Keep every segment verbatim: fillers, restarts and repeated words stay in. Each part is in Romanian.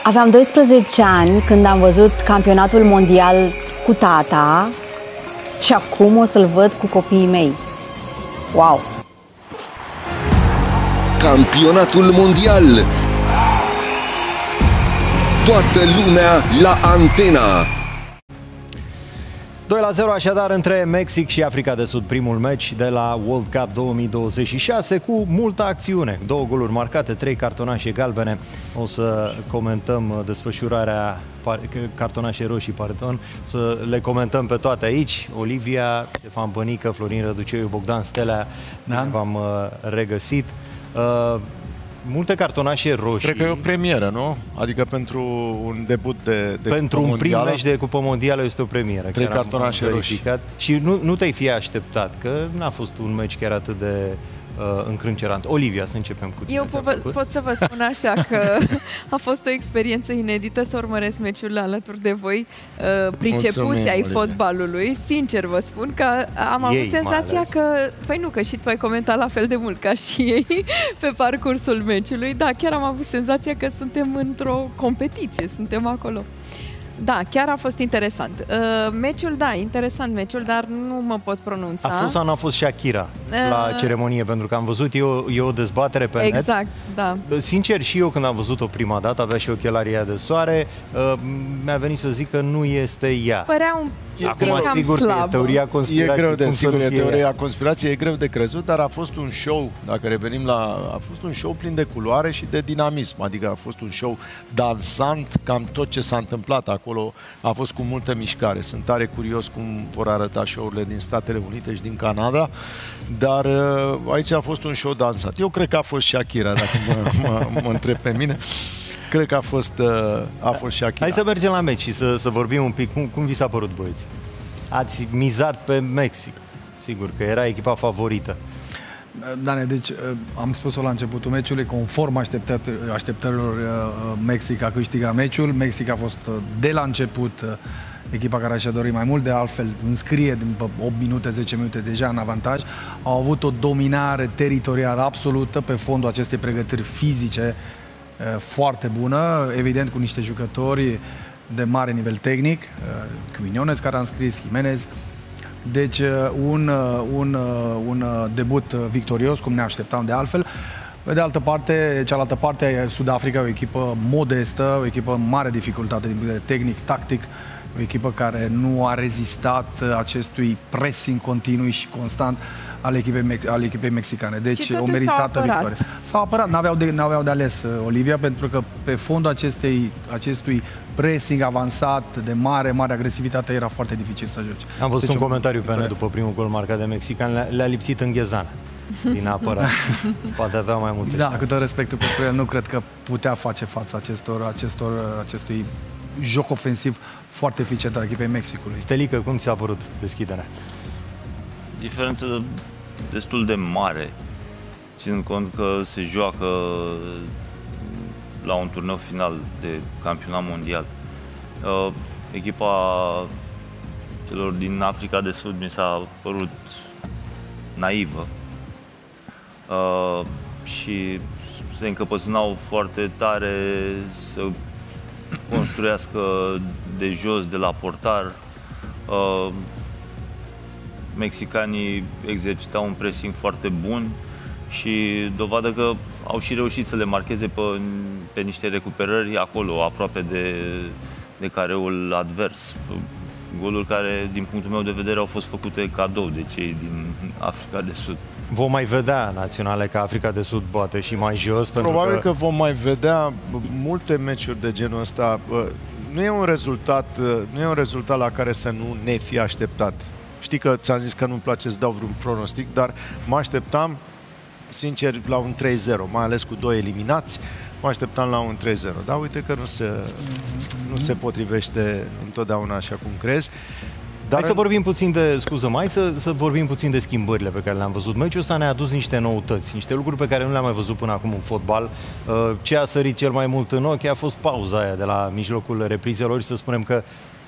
Aveam doisprezece ani când am văzut campionatul mondial cu tata și acum o să-l văd cu copiii mei. Wow! Campionatul mondial. Toată lumea la antena. doi la zero așadar între Mexic și Africa de Sud, primul meci de la World Cup două mii douăzeci și șase cu multă acțiune. Două goluri marcate, trei cartonașe galbene. O să comentăm desfășurarea, cartonașe roșii, pardon. O să le comentăm pe toate aici. Olivia, Ștefan Bănică, Florin Răduceu, Bogdan Stelea, da. V-am regăsit. Uh, Multe cartonașe roșii. Cred că e o premieră, nu? Adică pentru un debut de, de pentru Cupă un prim Mondială, meci de Cupă Mondială este o premieră. Trei cartonașe roșii. Și nu, nu te-ai fi așteptat, că n-a fost un meci chiar atât de uh, încrâncerant. Olivia, să începem cu tine. Eu po- pot să vă spun așa că a fost o experiență inedită să urmăresc meciul alături de voi, uh, pricepuți ai Olivia. Fotbalului. Sincer vă spun că am avut ei, senzația că, păi nu, că și tu ai comentat la fel de mult ca și ei pe parcursul meciului. Da, chiar am avut senzația că suntem într-o competiție, suntem acolo. Da, chiar a fost interesant. Uh, meciul, da, interesant meciul, dar nu mă pot pronunța. A fost sau n-a fost Shakira uh, la ceremonie? Pentru că am văzut, e o, e o dezbatere pe exact, net. Exact, da. Sincer, și eu când am văzut-o prima dată, avea și ochelarii de soare, uh, mi-a venit să zic că nu este ea. Părea un Acum, sigur, că e teoria conspirației. E greu de, sigur, e teoria ea. conspirației, e greu de crezut, dar a fost un show, dacă revenim la... A fost un show plin de culoare și de dinamism, adică a fost un show dansant, cam tot ce s-a întâmplat acolo a fost cu multă mișcare. Sunt tare curios cum vor arăta show-urile din Statele Unite și din Canada, dar aici a fost un show dansat. Eu cred că a fost Shakira, dacă mă, mă, mă întreb pe mine. Cred că a fost, a fost Shakira. Hai să mergem la meci și să, să vorbim un pic. Cum, cum vi s-a părut, băieți? Ați mizat pe Mexic. Sigur că era echipa favorită. Dane, deci am spus-o la începutul meciului, conform așteptărilor, Mexic a câștigat meciul. Mexic a fost de la început echipa care și-a dorit mai mult, de altfel înscrie după opt minute, zece minute deja în avantaj. Au avut o dominare teritorială absolută pe fondul acestei pregătiri fizice foarte bună, evident cu niște jucători de mare nivel tehnic, Quiñones care a înscris, Jimenez. Deci un, un, un debut victorios, cum ne așteptam de altfel. Pe de altă parte, cealaltă parte, Sud-Africa, o echipă modestă, o echipă în mare dificultate din punct de vedere tehnic, tactic, o echipă care nu a rezistat acestui pressing continuu și constant al echipei, al echipei mexicane. Deci o meritată victorie. S-au apărat, n-aveau de, n-aveau de ales, Olivia, pentru că pe fondul acestei, acestui pressing avansat, de mare, mare agresivitate, era foarte dificil să joci. Am văzut deci, un comentariu pe net după primul gol marcat de mexican, le-a, le lipsit Înghezan din apărare. Poate avea mai multe. Da, cu tot respectul pentru el, nu cred că putea face față acestor, acestor, acestui joc ofensiv foarte eficient al echipei Mexicului. Stelică, cum ți-a părut deschiderea? Diferență destul de mare, ținând cont că se joacă la un turneu final de campionat mondial. Uh, echipa celor din Africa de Sud mi s-a părut naivă uh, și se încăpățânau foarte tare să construiască de jos, de la portar. Uh, Mexicanii exercitau un pressing foarte bun și dovadă că au și reușit să le marcheze pe, pe niște recuperări acolo, aproape de, de careul advers. Goluri care, din punctul meu de vedere, au fost făcute cadou de cei din Africa de Sud. Vom mai vedea naționale ca Africa de Sud, poate și mai jos? Probabil pentru că... că vom mai vedea multe meciuri de genul ăsta. Nu e un rezultat, nu e un rezultat la care să nu ne fi așteptat. Știi că ți-am zis că nu-mi place să dau vreun pronostic, dar mă așteptam, sincer, la un trei zero, mai ales cu doi eliminați, mă așteptam la un trei zero. Dar uite că nu se, nu se potrivește întotdeauna așa cum crezi. Dar hai să vorbim puțin de, scuză mai, să, să vorbim puțin de schimbările pe care le-am văzut. Meciul ăsta ne-a adus niște noutăți, niște lucruri pe care nu le-am mai văzut până acum în fotbal. Ce a sărit cel mai mult în ochi a fost pauza aia de la mijlocul reprizelor și să spunem că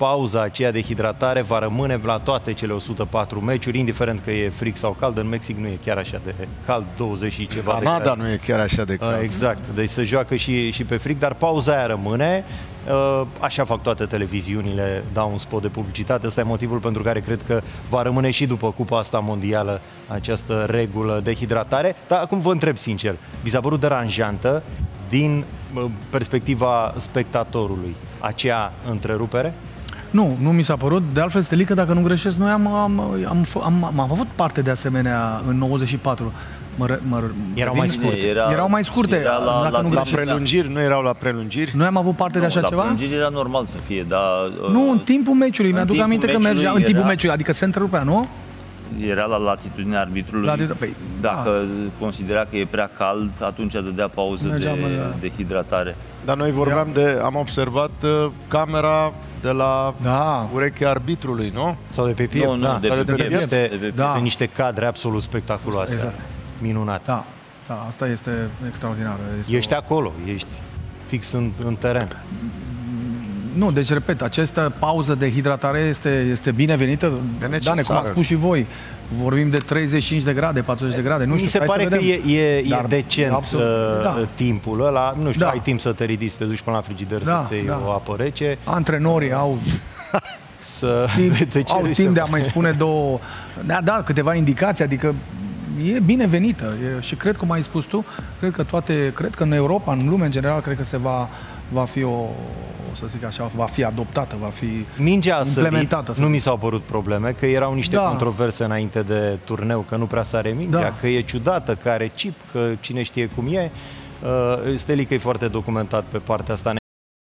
pauza aceea de hidratare va rămâne la toate cele o sută patru meciuri, indiferent că e frig sau cald. În Mexic nu e chiar așa de cald, douăzeci și ceva de Canada nu e chiar așa de cald. Exact, deci se joacă și, și pe frig, dar pauza aia rămâne. Așa fac toate televiziunile, dau un spot de publicitate. Ăsta e motivul pentru care cred că va rămâne și după Cupa asta mondială această regulă de hidratare. Dar acum vă întreb sincer, vi s-a părut deranjantă din perspectiva spectatorului acea întrerupere? Nu, nu mi s-a părut. De altfel, Stelică, dacă nu greșesc, noi am, am, am, am, am avut parte de asemenea în nouăzeci și patru. Mă, mă, erau mai scurte. Era, erau mai scurte. Era la, la, nu la prelungiri, nu erau la prelungiri? Noi am avut parte nu, de așa la ceva? La prelungiri era normal să fie, dar... Nu, în timpul meciului. Mi-aduc aminte că mergea era, în timpul meciului, adică se întrerupea, nu? Era la latitudinea arbitrului. La, păi, dacă a. considera că e prea cald, atunci dădea pauză de, de hidratare. Dar noi vorbeam Ia. de... Am observat uh, camera de la da. urechea arbitrului, nu? Sau de pe piept. Nu, nu, da. de, pe de, piept. Niște, de pe piept. Da. niște cadre absolut spectaculoase. Exact. Minunate. Da. Da, asta este extraordinar. Este ești o... acolo, ești fix în, în teren. Nu, deci repet, această pauză de hidratare este, este binevenită. Dane, cum ați spus și voi, vorbim de treizeci și cinci de grade, patruzeci de grade, nu știu. Mi se pare că e, e, Dar, e decent absolut, da. timpul ăla, nu știu, da. ai timp să te ridici, să te duci până la frigider da, să-ți iei da. o apă rece. Antrenorii au... să timp, au timp de a mai spune două... Da, da, câteva indicații, adică e binevenită e, și cred, cum ai spus tu, cred că toate, cred că în Europa, în lume în general, cred că se va, va fi o, să zic așa, va fi adoptată, va fi Mingea implementată. Sărit, nu mi s-au părut probleme, că erau niște da. controverse înainte de turneu, că nu prea sare mingea, da. că e ciudată, că are chip, că cine știe cum e. Stelică e foarte documentat pe partea asta.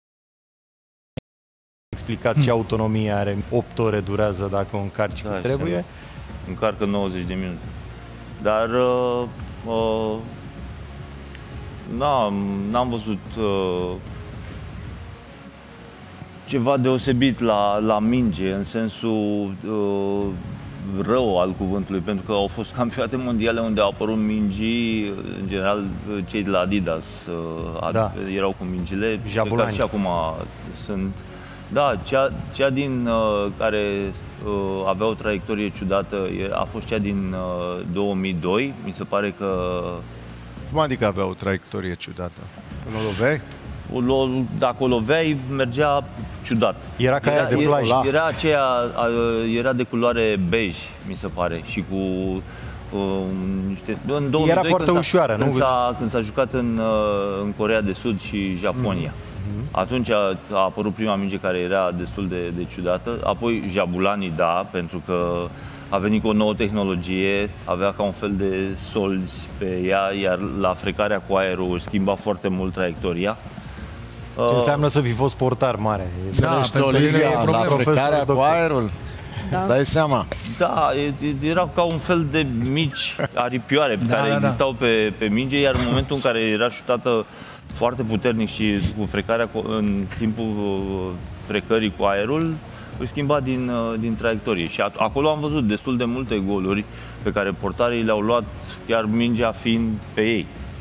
Explicat hmm. ce autonomie are, opt ore durează dacă o încarci da, cum trebuie. Încarcă nouăzeci de minute. Dar uh, uh, n-am, n-am văzut uh, ceva deosebit la, la minge, în sensul uh, rău al cuvântului, pentru că au fost campionate mondiale unde au apărut mingii, în general cei de la Adidas uh, da. erau cu mingile, care și acum sunt. Da, cea, cea din uh, care uh, avea o traiectorie ciudată a fost cea din uh, două mii doi, mi se pare că... Cum adică avea o traiectorie ciudată? O loveai? O, dacă o loveai, mergea ciudat. Era ca era, de plaj. Era, era, aceea, era de culoare bej, mi se pare, și cu... Uh, niște, în două mii doi, era foarte când ușoară, când nu? S-a, când s-a jucat în, uh, în Coreea de Sud și Japonia. Mm. Atunci a, a apărut prima minge care era destul de, de ciudată, apoi Jabulani, da, pentru că a venit cu o nouă tehnologie, avea ca un fel de solzi pe ea, iar la frecarea cu aerul își schimba foarte mult traiectoria. Ce uh, înseamnă să fi fost portar mare. Da, Olivia, la frecarea cu aerul. Da. Dai seama? Da, erau ca un fel de mici aripioare da, care da, existau da. Pe, pe minge, iar în momentul în care era șutată foarte puternic și cu frecarea în timpul frecării cu aerul, își schimba din, din traiectorie. Și acolo am văzut destul de multe goluri pe care portarii le-au luat, chiar mingea fiind pe ei.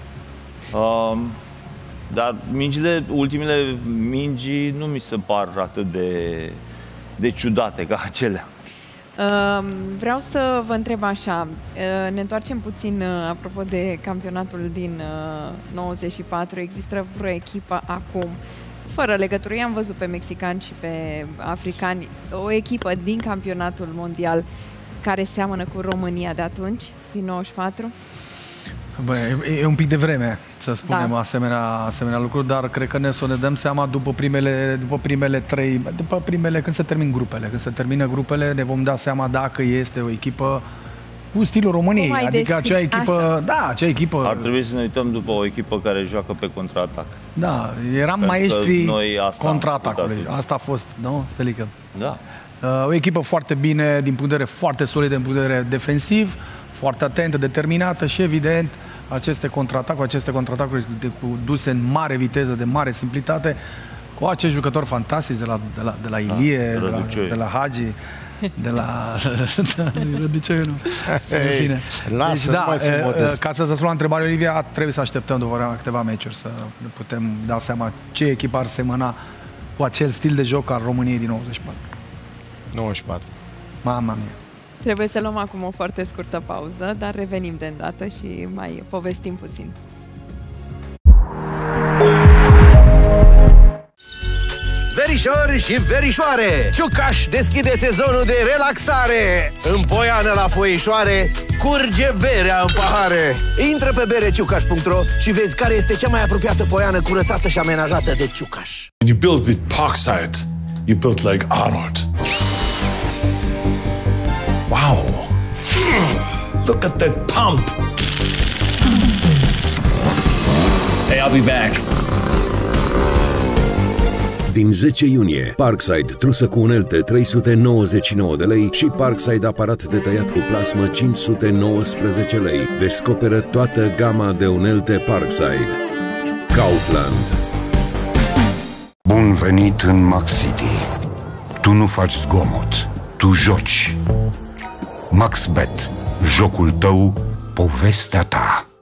Uh, dar mingile, ultimele mingi nu mi se par atât de, de ciudate ca acelea. Uh, vreau să vă întreb așa, uh, ne întoarcem puțin uh, apropo de campionatul din uh, nouăzeci și patru, există vreo echipă acum, fără legătură, i-am văzut pe mexicani și pe africani, o echipă din campionatul mondial care seamănă cu România de atunci, din nouăzeci și patru? Bă, e, e un pic de vreme să spunem da. asemenea, asemenea lucruri, dar cred că ne să ne dăm seama după primele, după primele trei, după primele, când se termin grupele, când se termină grupele, ne vom da seama dacă este o echipă cu stilul României, adică descrie? acea echipă, Așa. da, acea echipă... Ar trebui să ne uităm după o echipă care joacă pe contraatac. Da, eram maestrii contraatacului, asta a fost, nu, Stelică? Da. Uh, o echipă foarte bine, din punct de vedere foarte solidă, din punct de vedere defensiv, foarte atentă, determinată și, evident, aceste contraatacuri, aceste contraatacuri duse în mare viteză, de mare simplitate, cu acești jucători fantastici de la, de la, de la Ilie, da, de, la, de la Hagi, de la... de ce nu? În fine. Lasă, deci, da, ca să răspund la întrebarea, Olivia, trebuie să așteptăm după câteva meciuri să putem da seama ce echipă ar semăna cu acel stil de joc al României din nouăzeci și patru. nouăzeci și patru. Mama mia. Trebuie să luăm acum o foarte scurtă pauză, dar revenim de îndată și mai povestim puțin. Verișori și verișoare, Ciucaș deschide sezonul de relaxare. În Poiană la Foișoare curge berea în pahare. Intră pe bere ciucaș punct ro și vezi care este cea mai apropiată poiană curățată și amenajată de Ciucaș. When you build with Parkside, you build like Arnold. Wow! Look at that pump! Hey, I'll be back. Din zece iunie, Parkside trusă cu unelte trei sute nouăzeci și nouă de lei și Parkside aparat de tăiat cu plasmă cinci sute nouăsprezece lei. Descoperă toată gama de unelte Parkside. Kaufland. Bun venit în Max City. Tu nu faci zgomot, tu joci. MaxBet, jocul tău, povestea ta.